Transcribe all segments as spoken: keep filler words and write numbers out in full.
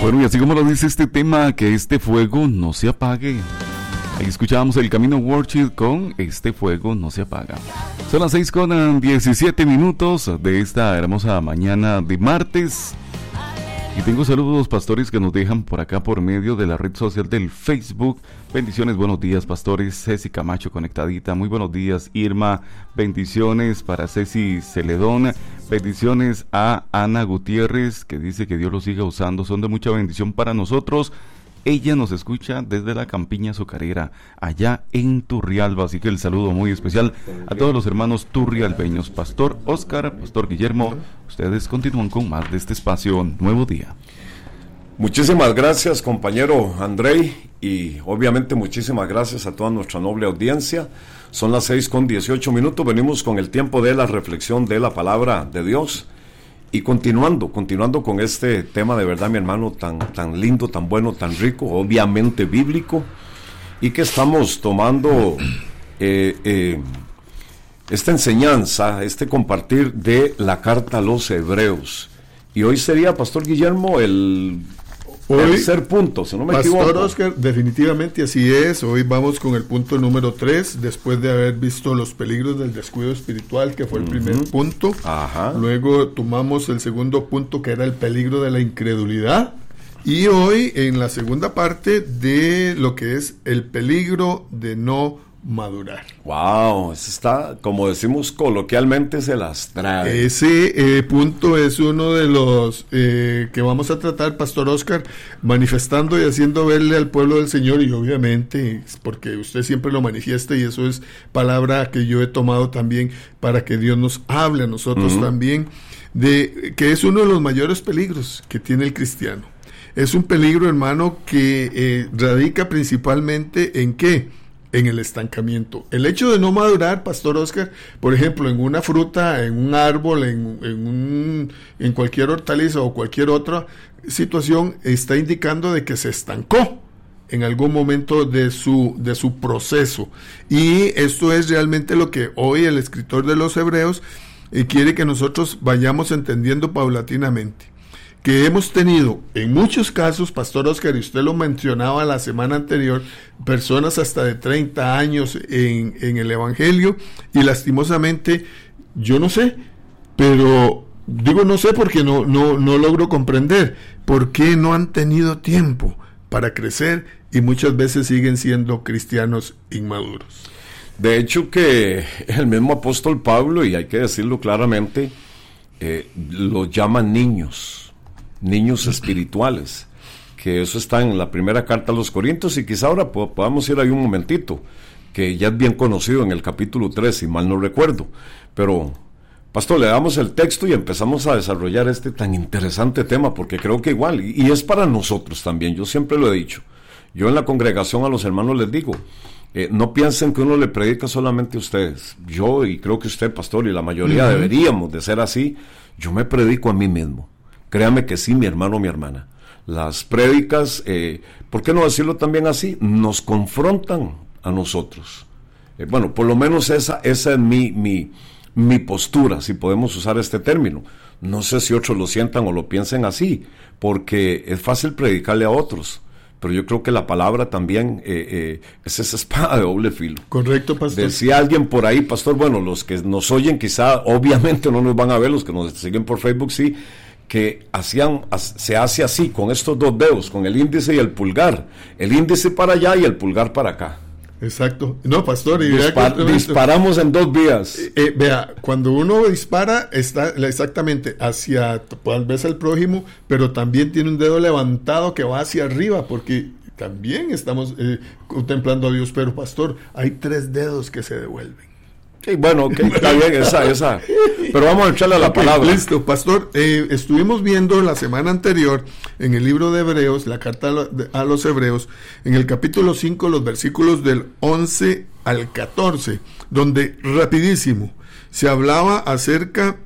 Bueno, y así como lo dice este tema, que este fuego no se apague. Ahí escuchábamos el Camino Worship con Este fuego no se apaga. Son las seis con diecisiete minutos de esta hermosa mañana de martes. Y tengo saludos, pastores, que nos dejan por acá por medio de la red social del Facebook. Bendiciones, buenos días, pastores. Ceci Camacho conectadita. Muy buenos días, Irma. Bendiciones para Ceci Celedón. Bendiciones a Ana Gutiérrez, que dice que Dios los siga usando. Son de mucha bendición para nosotros. Ella nos escucha desde la Campiña Azucarera, allá en Turrialba, así que el saludo muy especial a todos los hermanos turrialbeños. Pastor Oscar, Pastor Guillermo, ustedes continúan con más de este espacio Nuevo Día. Muchísimas gracias, compañero Andrei, y obviamente muchísimas gracias a toda nuestra noble audiencia. Son las seis con dieciocho minutos, venimos con el tiempo de la reflexión de la palabra de Dios. Y continuando, continuando con este tema de verdad, mi hermano, tan, tan lindo, tan bueno, tan rico, obviamente bíblico, y que estamos tomando eh, eh, esta enseñanza, este compartir de la carta a los Hebreos. Y hoy sería, Pastor Guillermo, el Hoy, tercer punto, si no me Pastor equivoco. Oscar, definitivamente así es. Hoy vamos con el punto número tres, después de haber visto los peligros del descuido espiritual, que fue el uh-huh. primer punto. Ajá. Luego tomamos el segundo punto, que era el peligro de la incredulidad. Y hoy, en la segunda parte, de lo que es el peligro de no madurar. Wow, eso está, como decimos coloquialmente, se las trae. Ese eh, punto es uno de los eh, que vamos a tratar, Pastor Oscar, manifestando y haciendo verle al pueblo del Señor, y obviamente, porque usted siempre lo manifiesta, y eso es palabra que yo he tomado también para que Dios nos hable a nosotros uh-huh. también, de que es uno de los mayores peligros que tiene el cristiano. Es un peligro, hermano, que eh, radica principalmente en ¿qué? En el estancamiento. El hecho de no madurar, Pastor Oscar, por ejemplo, en una fruta, en un árbol, en, en, un, en cualquier hortaliza o cualquier otra situación, está indicando de que se estancó en algún momento de su, de su proceso. Y esto es realmente lo que hoy el escritor de los Hebreos eh, quiere que nosotros vayamos entendiendo paulatinamente. Que hemos tenido, en muchos casos, Pastor Oscar, y usted lo mencionaba la semana anterior, personas hasta de treinta años en, en el Evangelio, y lastimosamente, yo no sé, pero digo no sé porque no, no, no logro comprender por qué no han tenido tiempo para crecer y muchas veces siguen siendo cristianos inmaduros. De hecho que el mismo apóstol Pablo, y hay que decirlo claramente, eh, los llaman niños. Niños espirituales, que eso está en la primera carta a los Corintios, y quizá ahora po- podamos ir ahí un momentito, que ya es bien conocido en el capítulo tres, si mal no recuerdo. Pero, pastor, le damos el texto y empezamos a desarrollar este tan interesante tema, porque creo que igual, y, y es para nosotros también. Yo siempre lo he dicho, yo en la congregación a los hermanos les digo, eh, no piensen que uno le predica solamente a ustedes. Yo, y creo que usted, pastor, y la mayoría uh-huh. deberíamos de ser así, yo me predico a mí mismo. Créame que sí, mi hermano, mi hermana. Las prédicas, eh, ¿por qué no decirlo también así? Nos confrontan a nosotros. Eh, bueno, por lo menos esa, esa es mi, mi, mi postura, si podemos usar este término. No sé si otros lo sientan o lo piensen así, porque es fácil predicarle a otros. Pero yo creo que la palabra también eh, eh, es esa espada de doble filo. Correcto, pastor. Decía alguien por ahí, pastor, bueno, los que nos oyen quizá, obviamente no nos van a ver, los que nos siguen por Facebook sí, que hacían, se hace así, con estos dos dedos, con el índice y el pulgar, el índice para allá y el pulgar para acá. Exacto. No, pastor, y Dispar, vea que, disparamos en dos vías. Eh, eh, vea, cuando uno dispara, está exactamente hacia, tal vez al prójimo, pero también tiene un dedo levantado que va hacia arriba, porque también estamos eh, contemplando a Dios, pero pastor, hay tres dedos que se devuelven. Sí, bueno, ok, está bien esa, esa. Pero vamos a echarle a la okay, palabra. Listo, pastor. Eh, estuvimos viendo la semana anterior en el libro de Hebreos, la carta a los Hebreos, en el capítulo cinco, los versículos del once al catorce, donde rapidísimo se hablaba acerca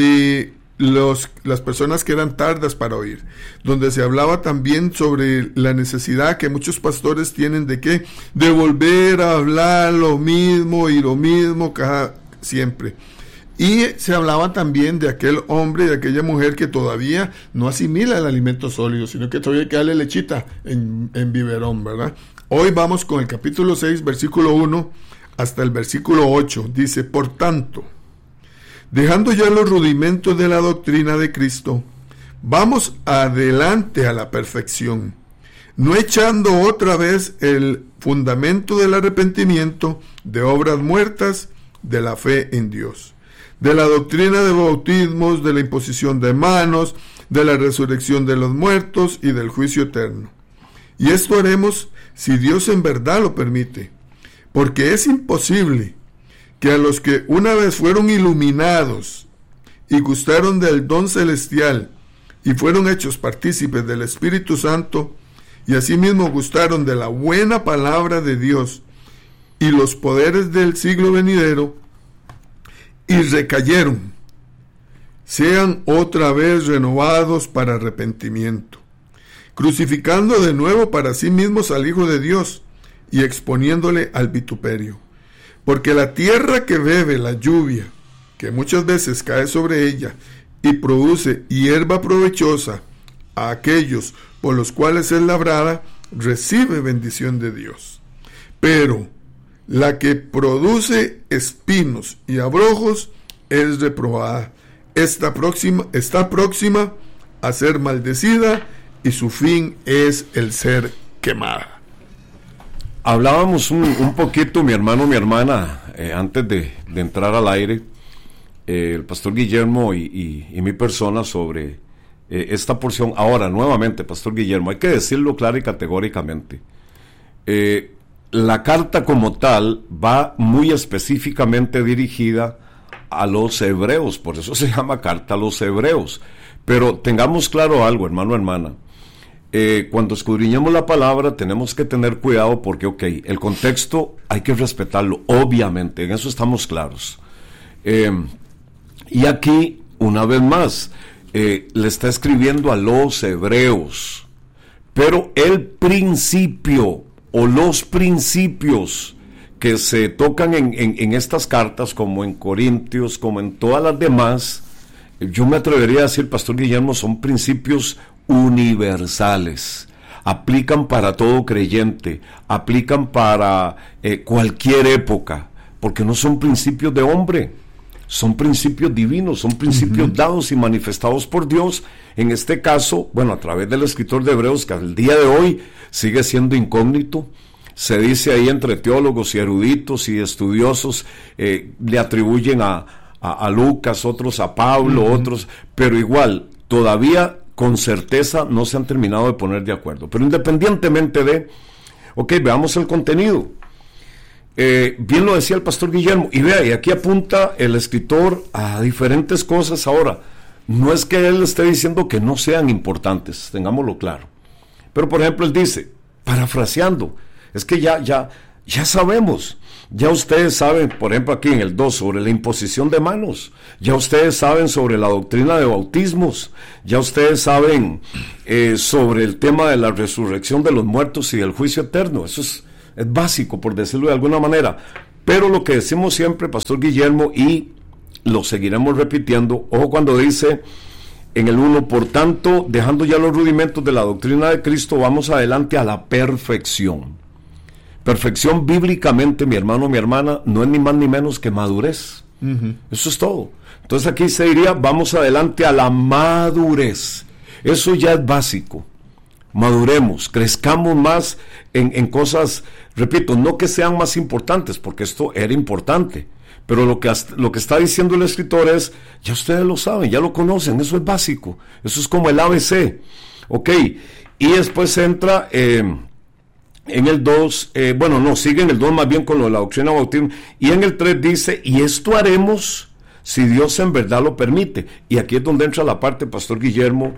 de los, las personas que eran tardas para oír, donde se hablaba también sobre la necesidad que muchos pastores tienen de qué, de volver a hablar lo mismo y lo mismo cada, siempre. Y se hablaba también de aquel hombre y de aquella mujer que todavía no asimila el alimento sólido, sino que todavía hay que darle lechita en, en biberón, ¿verdad? Hoy vamos con el capítulo seis, versículo uno hasta el versículo ocho. Dice: por tanto, dejando ya los rudimentos de la doctrina de Cristo, vamos adelante a la perfección, no echando otra vez el fundamento del arrepentimiento de obras muertas, de la fe en Dios, de la doctrina de bautismos, de la imposición de manos, de la resurrección de los muertos y del juicio eterno. Y esto haremos si Dios en verdad lo permite, porque es imposible que a los que una vez fueron iluminados y gustaron del don celestial y fueron hechos partícipes del Espíritu Santo, y asimismo gustaron de la buena palabra de Dios y los poderes del siglo venidero, y recayeron, sean otra vez renovados para arrepentimiento, crucificando de nuevo para sí mismos al Hijo de Dios y exponiéndole al vituperio. Porque la tierra que bebe la lluvia, que muchas veces cae sobre ella, y produce hierba provechosa a aquellos por los cuales es labrada, recibe bendición de Dios. Pero la que produce espinos y abrojos es reprobada. Esta próxima, está próxima a ser maldecida, y su fin es el ser quemada. Hablábamos un, un poquito, mi hermano, mi hermana, eh, antes de, de entrar al aire, eh, el pastor Guillermo y, y, y mi persona sobre eh, esta porción. Ahora, nuevamente, pastor Guillermo, hay que decirlo clara y categóricamente. Eh, la carta como tal va muy específicamente dirigida a los hebreos, por eso se llama carta a los hebreos. Pero tengamos claro algo, hermano, hermana. Eh, cuando escudriñamos la palabra tenemos que tener cuidado porque, ok, el contexto hay que respetarlo, obviamente, en eso estamos claros. Eh, y aquí, una vez más, eh, le está escribiendo a los hebreos, pero el principio o los principios que se tocan en, en, en estas cartas, como en Corintios, como en todas las demás, yo me atrevería a decir, pastor Guillermo, son principios universales, aplican para todo creyente, aplican para eh, cualquier época, porque no son principios de hombre, son principios divinos, son principios uh-huh. dados y manifestados por Dios, en este caso, bueno, a través del escritor de Hebreos, que al día de hoy sigue siendo incógnito. Se dice ahí entre teólogos y eruditos y estudiosos, eh, le atribuyen a, a, a Lucas, otros a Pablo, uh-huh. otros, pero igual, todavía con certeza no se han terminado de poner de acuerdo. Pero independientemente de, ok, veamos el contenido. Eh, bien lo decía el pastor Guillermo, y vea, y aquí apunta el escritor a diferentes cosas. Ahora, no es que él esté diciendo que no sean importantes, tengámoslo claro. Pero por ejemplo, él dice, parafraseando, es que ya, ya, ya sabemos, ya ustedes saben, por ejemplo aquí en el dos, sobre la imposición de manos, ya ustedes saben sobre la doctrina de bautismos, ya ustedes saben eh, sobre el tema de la resurrección de los muertos y del juicio eterno. Eso es, es básico, por decirlo de alguna manera, pero lo que decimos siempre, pastor Guillermo, y lo seguiremos repitiendo, ojo cuando dice en el uno, por tanto, dejando ya los rudimentos de la doctrina de Cristo, vamos adelante a la perfección. Perfección bíblicamente, mi hermano, mi hermana, no es ni más ni menos que madurez. Uh-huh. Eso es todo. Entonces aquí se diría, vamos adelante a la madurez. Eso ya es básico. Maduremos, crezcamos más en, en cosas, repito, no que sean más importantes, porque esto era importante. Pero lo que, lo que está diciendo el escritor es, ya ustedes lo saben, ya lo conocen, eso es básico. Eso es como el A B C. Ok, y después entra... Eh, En el dos, eh, bueno, no, sigue en el dos más bien con lo de la doctrina del bautismo. Y en el tres dice, y esto haremos si Dios en verdad lo permite. Y aquí es donde entra la parte, pastor Guillermo,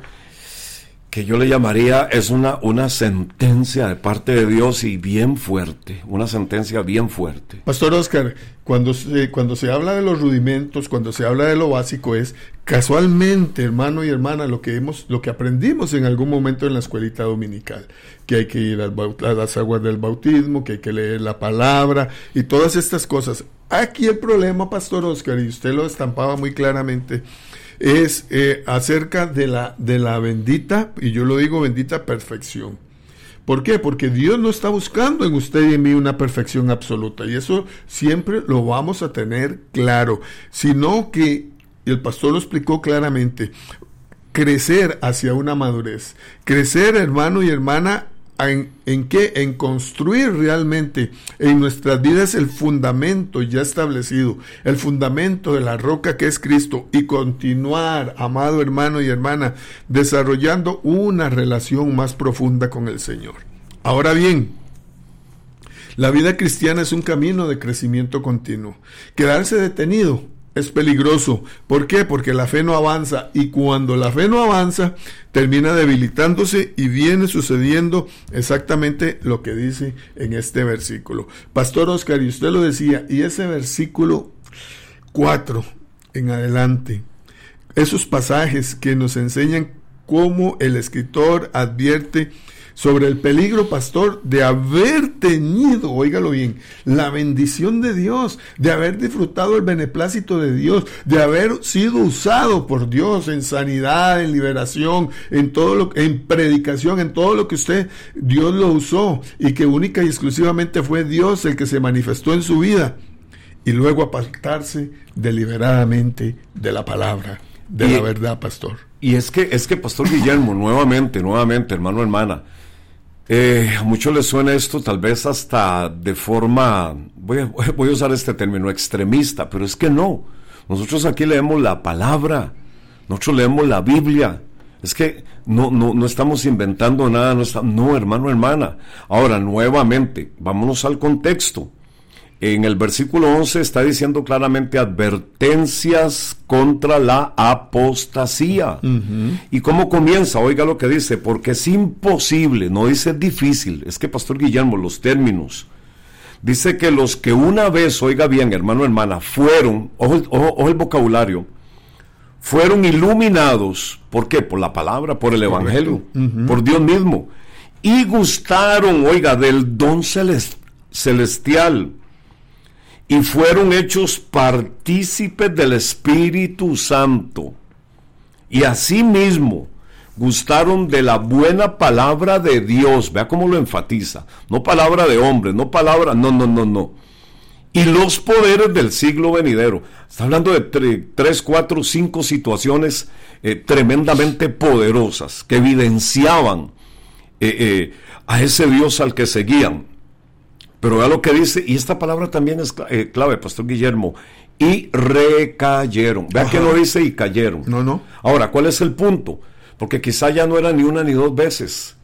que yo le llamaría, es una, una sentencia de parte de Dios y bien fuerte, una sentencia bien fuerte. Pastor Oscar, cuando se, cuando se habla de los rudimentos, cuando se habla de lo básico, es casualmente, hermano y hermana, lo que hemos, lo que aprendimos en algún momento en la escuelita dominical, que hay que ir al, a las aguas del bautismo, que hay que leer la palabra y todas estas cosas. Aquí el problema, Pastor Oscar, y usted lo estampaba muy claramente, es eh, acerca de la, de la bendita, y yo lo digo bendita perfección. ¿Por qué? Porque Dios no está buscando en usted y en mí una perfección absoluta, y eso siempre lo vamos a tener claro, sino que, y el pastor lo explicó claramente, crecer hacia una madurez, crecer, hermano y hermana, ¿En, ¿En qué? En construir realmente en nuestras vidas el fundamento ya establecido, el fundamento de la roca que es Cristo, y continuar, amado hermano y hermana, desarrollando una relación más profunda con el Señor. Ahora bien, la vida cristiana es un camino de crecimiento continuo. Quedarse detenido es peligroso. ¿Por qué? Porque la fe no avanza, y cuando la fe no avanza, termina debilitándose y viene sucediendo exactamente lo que dice en este versículo. Pastor Oscar, y usted lo decía, y ese versículo cuatro en adelante, esos pasajes que nos enseñan cómo el escritor advierte sobre el peligro, pastor, de haber tenido, óigalo bien, la bendición de Dios, de haber disfrutado el beneplácito de Dios, de haber sido usado por Dios en sanidad, en liberación, en todo lo, en predicación, en todo lo que usted, Dios lo usó, y que única y exclusivamente fue Dios el que se manifestó en su vida, y luego apartarse deliberadamente de la palabra, de y, la verdad, pastor. Y es que, es que, Pastor Guillermo, nuevamente, nuevamente, hermano, hermana, Eh, a muchos les suena esto tal vez hasta de forma, voy a, voy a usar este término, extremista, pero es que no. Nosotros aquí leemos la palabra, nosotros leemos la Biblia. Es que no, no, no estamos inventando nada, no, está, no, hermano, hermana. Ahora, nuevamente, vámonos al contexto. En el versículo once está diciendo claramente advertencias contra la apostasía. Uh-huh. ¿Y cómo comienza? Oiga lo que dice, porque es imposible, no dice difícil, es que, Pastor Guillermo, los términos, dice que los que una vez, oiga bien, hermano, hermana, fueron, ojo, ojo, ojo el vocabulario, fueron iluminados, ¿por qué? Por la palabra, por el evangelio, uh-huh. por Dios mismo, y gustaron, oiga, del don celest- celestial, y fueron hechos partícipes del Espíritu Santo, y asimismo gustaron de la buena palabra de Dios. Vea cómo lo enfatiza, no palabra de hombre, no palabra, no, no, no, no, y los poderes del siglo venidero. Está hablando de tre- tres, cuatro, cinco situaciones eh, tremendamente poderosas que evidenciaban eh, eh, a ese Dios al que seguían. Pero vea lo que dice, y esta palabra también es eh, clave, Pastor Guillermo, y recayeron. Vea que no dice y cayeron. No, no. Ahora, ¿cuál es el punto? Porque quizá ya no era ni una ni dos veces.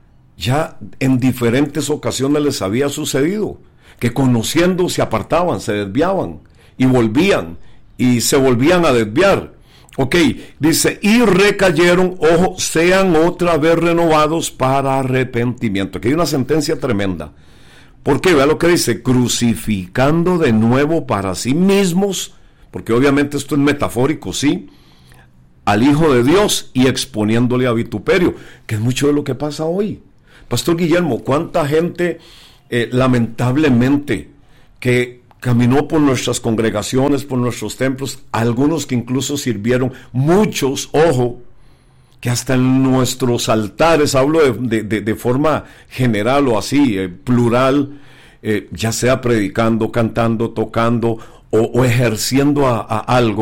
Ya en diferentes ocasiones les había sucedido, que conociendo se apartaban, se desviaban, y volvían, y se volvían a desviar. Ok, dice, y recayeron, ojo, sean otra vez renovados para arrepentimiento. Aquí hay una sentencia tremenda. ¿Por qué? Vea lo que dice, crucificando de nuevo para sí mismos, porque obviamente esto es metafórico, sí, al Hijo de Dios, y exponiéndole a vituperio, que es mucho de lo que pasa hoy. Pastor Guillermo, ¿cuánta gente, eh, lamentablemente, que caminó por nuestras congregaciones, por nuestros templos, algunos que incluso sirvieron, muchos, ojo, que hasta en nuestros altares, hablo de, de, de, de forma general o así, eh, plural, eh, ya sea predicando, cantando, tocando o, o ejerciendo a, a algo,